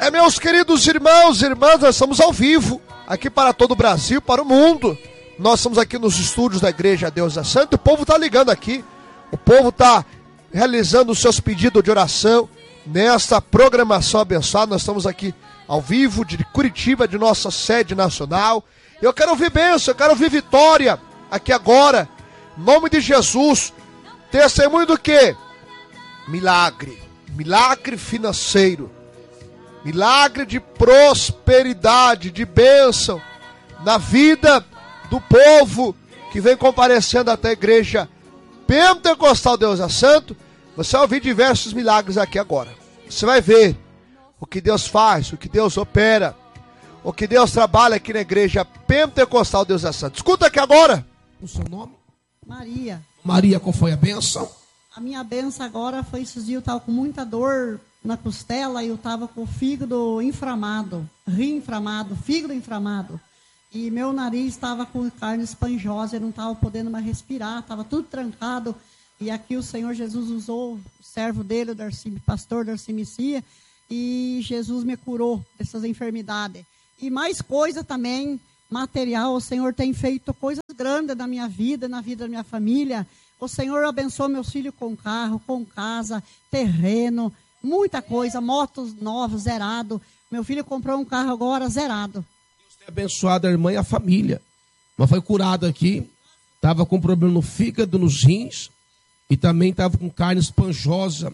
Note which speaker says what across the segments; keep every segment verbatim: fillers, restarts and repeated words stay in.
Speaker 1: É, meus queridos irmãos e irmãs, nós estamos ao vivo, aqui para todo o Brasil, para o mundo. Nós estamos aqui nos estúdios da Igreja Deus é Santo, o povo está ligando aqui, o povo está realizando os seus pedidos de oração, nesta programação abençoada. Nós estamos aqui ao vivo, de Curitiba, de nossa sede nacional. Eu quero ouvir bênção, eu quero ouvir vitória, aqui agora, em nome de Jesus. Testemunho do quê? Milagre, milagre financeiro. Milagre de prosperidade, de bênção na vida do povo que vem comparecendo até a igreja Pentecostal Deus é Santo. Você vai ouvir diversos milagres aqui agora. Você vai ver o que Deus faz, o que Deus opera, o que Deus trabalha aqui na igreja Pentecostal Deus é Santo. Escuta aqui agora.
Speaker 2: O seu nome?
Speaker 3: Maria.
Speaker 2: Maria, qual foi a bênção?
Speaker 3: A minha bênção agora foi esses dias, eu estava com muita dor na costela e eu estava com o fígado inflamado, rim inflamado, fígado inflamado. E meu nariz estava com carne esponjosa, eu não estava podendo mais respirar, estava tudo trancado. E aqui o Senhor Jesus usou o servo dele, o Darcy, pastor Darcy Messia, e Jesus me curou dessas enfermidades. E mais coisa também, material, o Senhor tem feito coisas grandes na minha vida, na vida da minha família. O Senhor abençoou meus filhos com carro, com casa, terreno, muita coisa, motos novos, zerado. Meu filho comprou um carro agora zerado.
Speaker 2: Deus tem abençoado a irmã e a família. Mas foi curada aqui, estava com problema no fígado, nos rins, e também estava com carne esponjosa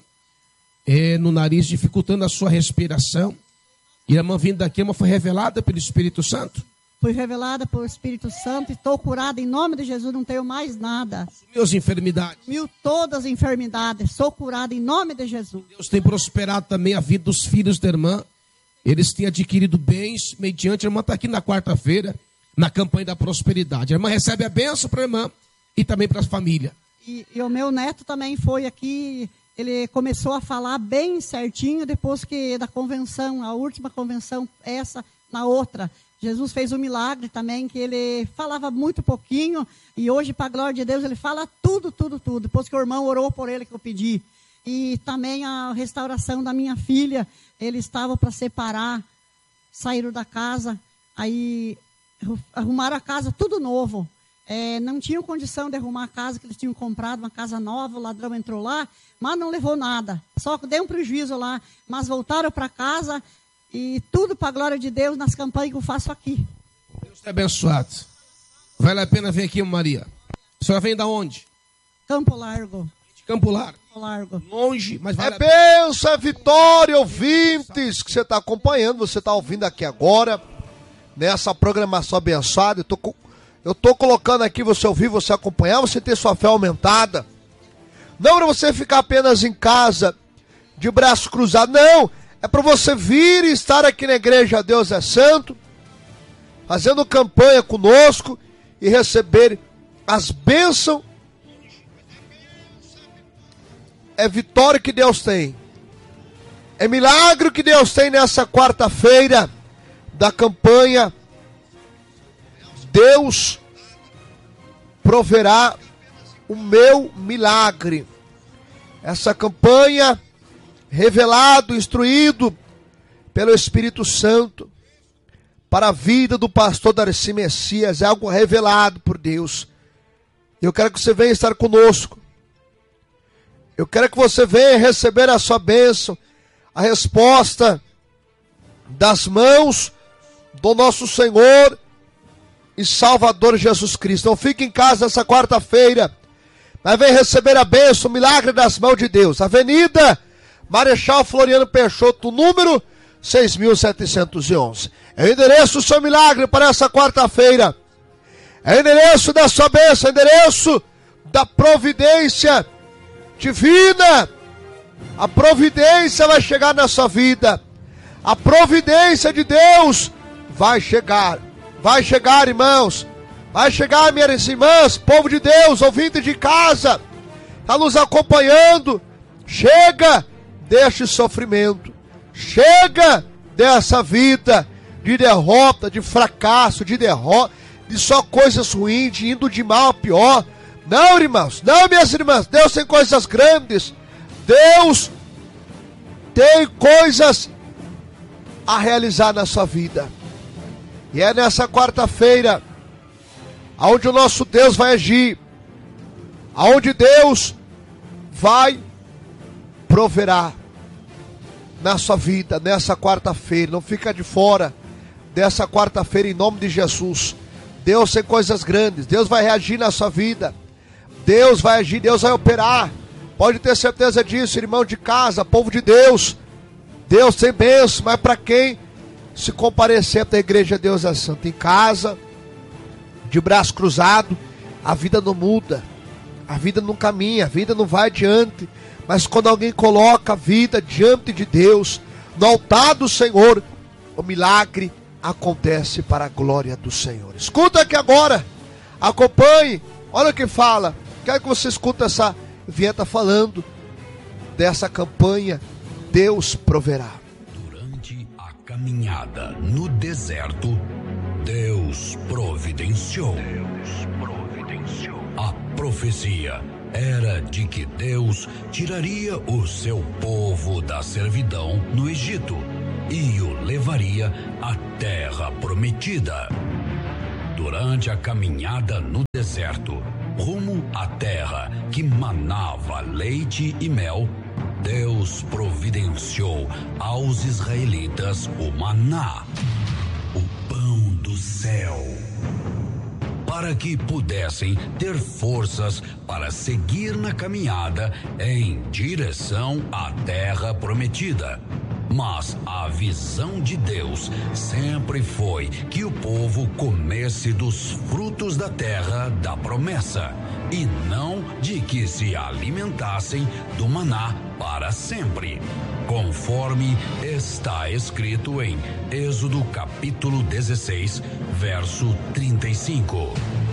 Speaker 2: é, no nariz, dificultando a sua respiração. E a irmã vindo daqui, a irmã foi revelada pelo Espírito Santo.
Speaker 3: Fui revelada pelo Espírito Santo e estou curada em nome de Jesus, não tenho mais nada.
Speaker 2: Sumiu as enfermidades.
Speaker 3: Sumiu todas as enfermidades, sou curada em nome de Jesus.
Speaker 2: Deus tem prosperado também a vida dos filhos da irmã. Eles têm adquirido bens mediante, a irmã está aqui na quarta-feira, na campanha da prosperidade. A irmã recebe a bênção para a irmã e também para a família.
Speaker 3: E, e o meu neto também foi aqui, ele começou a falar bem certinho depois que da convenção, a última convenção, essa na outra. Jesus fez um milagre também, que ele falava muito pouquinho, e hoje, para a glória de Deus, ele fala tudo, tudo, tudo. Depois que o irmão orou por ele, que eu pedi. E também a restauração da minha filha, eles estavam para separar, saíram da casa, aí arrumaram a casa tudo novo. É, não tinham condição de arrumar a casa, que eles tinham comprado uma casa nova, o ladrão entrou lá, mas não levou nada. Só deu um prejuízo lá, mas voltaram para casa. E tudo para a glória de Deus nas campanhas que eu faço aqui.
Speaker 2: Deus te abençoado. Vale a pena vir aqui, Maria. A senhora vem da onde?
Speaker 3: Campo Largo.
Speaker 2: De Campo Largo.
Speaker 3: Campo Largo.
Speaker 2: Longe, mas vale
Speaker 1: É
Speaker 2: a pena.
Speaker 1: bênção, é vitória, ouvintes, que você está acompanhando, você está ouvindo aqui agora, nessa programação abençoada. Eu tô, eu tô colocando aqui você ouvir, você acompanhar, você ter sua fé aumentada. Não para você ficar apenas em casa, de braço cruzado, não. É para você vir e estar aqui na igreja Deus é Santo, fazendo campanha conosco e receber as bênçãos. É vitória que Deus tem. É milagre que Deus tem nessa quarta-feira da campanha. Deus proverá o meu milagre. Essa campanha revelado, instruído pelo Espírito Santo para a vida do pastor Darcy Messias, é algo revelado por Deus. Eu quero que você venha estar conosco. Eu quero que você venha receber a sua bênção, a resposta das mãos do nosso Senhor e Salvador Jesus Cristo. Não fique em casa essa quarta-feira, mas venha receber a bênção, o milagre das mãos de Deus. Avenida Marechal Floriano Peixoto, número seis mil setecentos e onze. É o endereço do seu milagre para essa quarta-feira. É o endereço da sua bênção, é o endereço da providência divina. A providência vai chegar na sua vida. A providência de Deus vai chegar. Vai chegar, irmãos. Vai chegar, minhas irmãs, povo de Deus, ouvinte de casa, está nos acompanhando. Chega deste sofrimento, chega dessa vida de derrota, de fracasso, de derrota, de só coisas ruins, de indo de mal a pior. Não, irmãos, não, minhas irmãs, Deus tem coisas grandes, Deus tem coisas a realizar na sua vida. E é nessa quarta-feira aonde o nosso Deus vai agir, aonde Deus vai proverá na sua vida, nessa quarta-feira. Não fica de fora dessa quarta-feira, em nome de Jesus. Deus tem coisas grandes, Deus vai reagir na sua vida, Deus vai agir, Deus vai operar. Pode ter certeza disso, irmão de casa, povo de Deus. Deus tem bênção, mas para quem se comparecer da igreja, Deus é santo. Em casa, de braço cruzado, a vida não muda, a vida não caminha, a vida não vai adiante. Mas quando alguém coloca a vida diante de Deus, no altar do Senhor, o milagre acontece para a glória do Senhor. Escuta aqui agora, acompanhe, olha o que fala. Quero que você escute essa vinheta falando dessa campanha, Deus proverá.
Speaker 4: Durante a caminhada no deserto, Deus providenciou. Deus providenciou. A profecia era de que Deus tiraria o seu povo da servidão no Egito e o levaria à terra prometida. Durante a caminhada no deserto, rumo à terra que manava leite e mel, Deus providenciou aos israelitas o maná, o pão do céu, para que pudessem ter forças para seguir na caminhada em direção à terra prometida. Mas a visão de Deus sempre foi que o povo comesse dos frutos da terra da promessa, e não de que se alimentassem do maná para sempre, conforme está escrito em Êxodo capítulo dezesseis, verso trinta e cinco.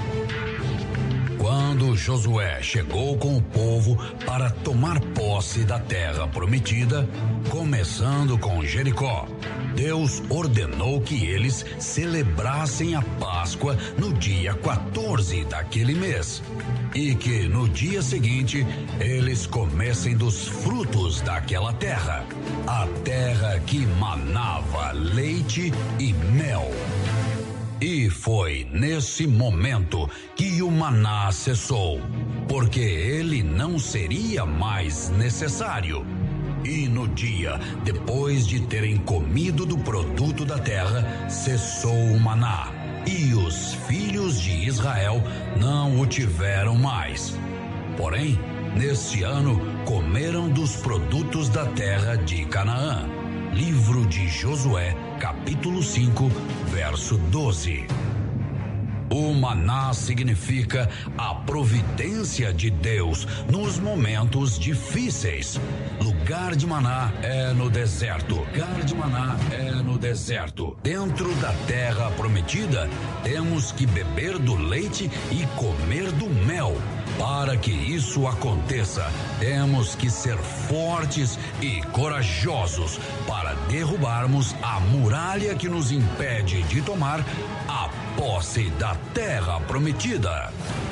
Speaker 4: Quando Josué chegou com o povo para tomar posse da terra prometida, começando com Jericó, Deus ordenou que eles celebrassem a Páscoa no dia quatorze daquele mês, e que no dia seguinte eles comessem dos frutos daquela terra, a terra que manava leite e mel. E foi nesse momento que o maná cessou, porque ele não seria mais necessário. E no dia depois de terem comido do produto da terra, cessou o maná, e os filhos de Israel não o tiveram mais. Porém, nesse ano comeram dos produtos da terra de Canaã. Livro de Josué, capítulo cinco, verso doze. O maná significa a providência de Deus nos momentos difíceis. Lugar de maná é no deserto. Lugar de maná é no deserto. Dentro da terra prometida, temos que beber do leite e comer do mel. Para que isso aconteça, temos que ser fortes e corajosos para derrubarmos a muralha que nos impede de tomar a posse da terra prometida.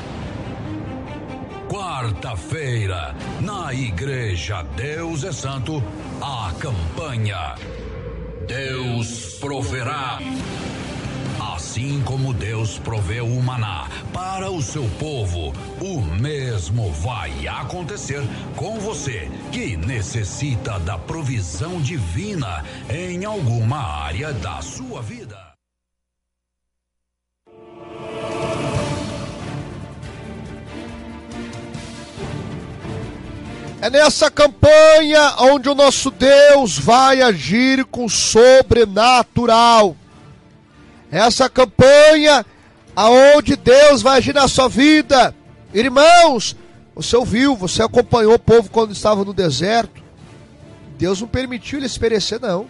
Speaker 4: Quarta-feira, na Igreja Deus é Santo, a campanha Deus proverá. Assim como Deus proveu o maná para o seu povo, o mesmo vai acontecer com você que necessita da provisão divina em alguma área da sua vida.
Speaker 1: É nessa campanha onde o nosso Deus vai agir com sobrenatural. Essa campanha aonde Deus vai agir na sua vida. Irmãos, você ouviu, você acompanhou o povo quando estava no deserto. Deus não permitiu eles perecer, não.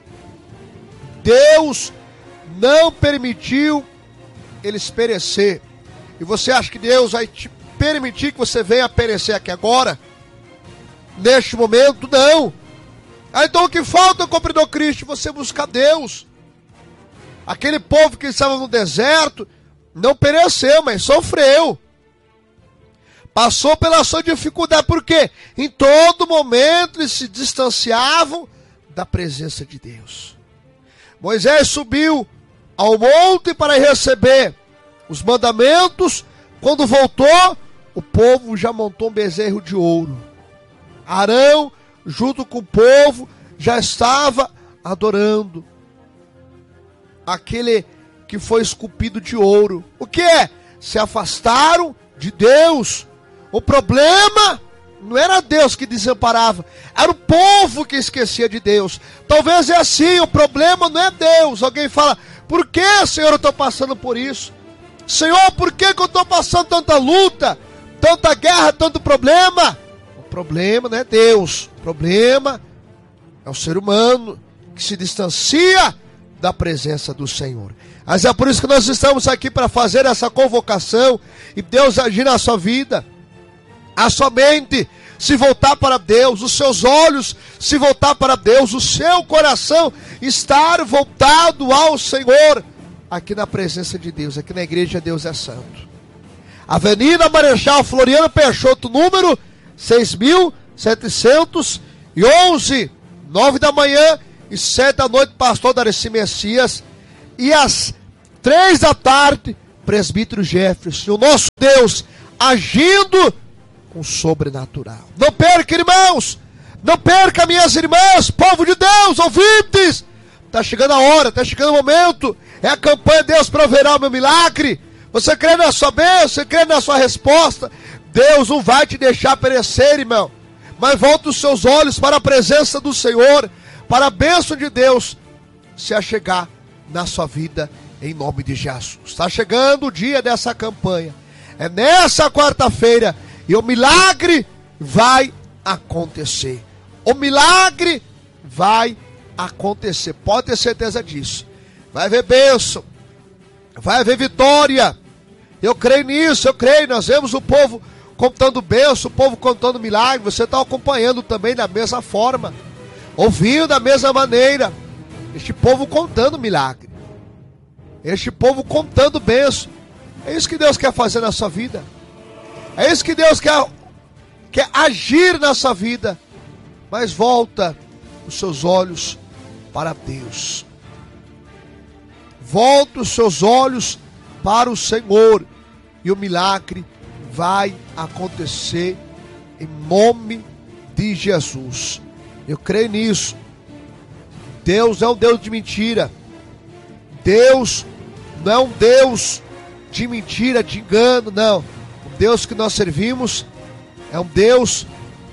Speaker 1: Deus não permitiu eles perecer. E você acha que Deus vai te permitir que você venha perecer aqui agora? Neste momento? Não. Ah, então o que falta, cumpridor Cristo? Você buscar Deus. Aquele povo que estava no deserto não pereceu, mas sofreu. Passou pela sua dificuldade. Por quê? Em todo momento eles se distanciavam da presença de Deus. Moisés subiu ao monte para receber os mandamentos. Quando voltou, o povo já montou um bezerro de ouro. Arão, junto com o povo, já estava adorando aquele que foi esculpido de ouro. O que é? Se afastaram de Deus. O problema não era Deus que desamparava, era o povo que esquecia de Deus. Talvez é assim, o problema não é Deus. Alguém fala, por que, Senhor, eu estou passando por isso? Senhor, por que, que eu estou passando tanta luta, tanta guerra, tanto problema? O problema não é Deus, o problema é o ser humano que se distancia da presença do Senhor. Mas é por isso que nós estamos aqui para fazer essa convocação e Deus agir na sua vida. A sua mente se voltar para Deus, os seus olhos se voltar para Deus, o seu coração estar voltado ao Senhor, aqui na presença de Deus, aqui na igreja Deus é Santo. Avenida Marechal Floriano Peixoto, número seis mil setecentos e onze, nove da manhã e sete da noite, pastor Darcy Messias, e às três da tarde, presbítero Jefferson, o nosso Deus agindo com sobrenatural. Não perca, irmãos, não perca, minhas irmãs, povo de Deus, ouvintes, está chegando a hora, está chegando o momento, é a campanha Deus proverá o meu milagre. Você crê na sua bênção, você crê na sua resposta, Deus não vai te deixar perecer, irmão, mas volta os seus olhos para a presença do Senhor, para a bênção de Deus se achegar na sua vida, em nome de Jesus. Está chegando o dia dessa campanha, é nessa quarta-feira, e o milagre vai acontecer. O milagre vai acontecer. Pode ter certeza disso. Vai haver bênção. Vai haver vitória. Eu creio nisso, eu creio. Nós vemos o povo contando bênção, o povo contando milagre. Você está acompanhando também da mesma forma. Ouvindo da mesma maneira. Este povo contando milagre. Este povo contando bênção. É isso que Deus quer fazer na sua vida. É isso que Deus quer, quer agir na sua vida. Mas volta os seus olhos para Deus. Volta os seus olhos para o Senhor. E o milagre vai acontecer em nome de Jesus. Eu creio nisso. Deus é um Deus de mentira. Deus não é um Deus de mentira, de engano, não. Deus que nós servimos é um Deus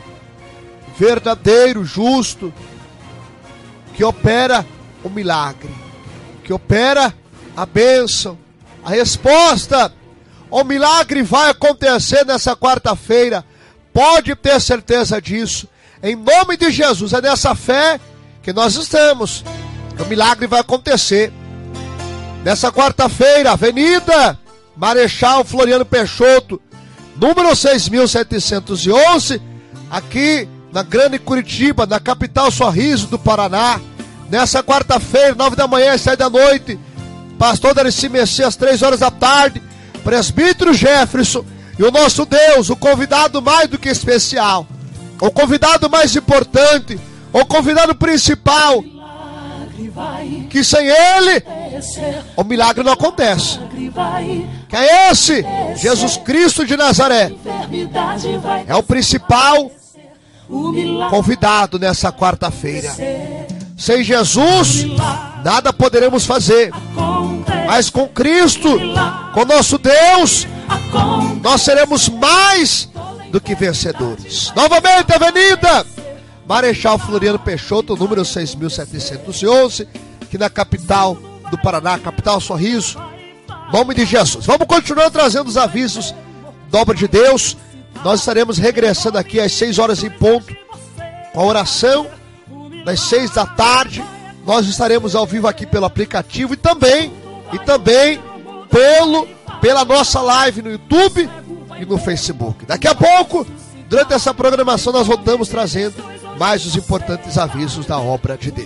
Speaker 1: verdadeiro, justo, que opera o milagre, que opera a bênção, a resposta. O milagre vai acontecer nessa quarta-feira, pode ter certeza disso, em nome de Jesus. É nessa fé que nós estamos, o milagre vai acontecer nessa quarta-feira. Avenida Marechal Floriano Peixoto, número seis mil setecentos e onze, aqui na Grande Curitiba, na capital Sorriso do Paraná. Nessa quarta-feira, nove da manhã e sete da noite, pastor Darcy Messias, três horas da tarde, presbítero Jefferson e o nosso Deus, o convidado mais do que especial, o convidado mais importante, o convidado principal, que sem ele o milagre não acontece. Quem é esse? Jesus Cristo de Nazaré. É o principal convidado nessa quarta-feira. Sem Jesus nada poderemos fazer, mas com Cristo, com nosso Deus, nós seremos mais do que vencedores. Novamente, Avenida Marechal Floriano Peixoto, número seis mil setecentos e onze, aqui na capital do Paraná, capital Sorriso, nome de Jesus. Vamos continuar trazendo os avisos da obra de Deus. Nós estaremos regressando aqui às seis horas em ponto, com a oração das seis da tarde. Nós estaremos ao vivo aqui pelo aplicativo e também, e também pelo, pela nossa live no YouTube e no Facebook. Daqui a pouco, durante essa programação, nós voltamos trazendo mais os importantes avisos da obra de Deus.